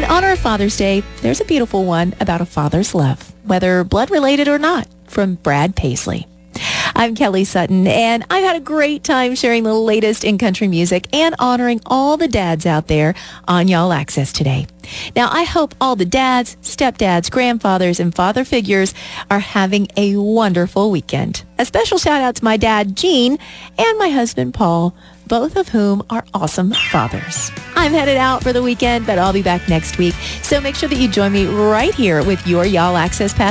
In honor of Father's Day, there's a beautiful one about a father's love, whether blood-related or not, from Brad Paisley. I'm Kelly Sutton, and I've had a great time sharing the latest in country music and honoring all the dads out there on Y'all Access today. Now, I hope all the dads, stepdads, grandfathers, and father figures are having a wonderful weekend. A special shout out to my dad, Gene, and my husband, Paul, both of whom are awesome fathers. I'm headed out for the weekend, but I'll be back next week. So make sure that you join me right here with your Y'all Access Pass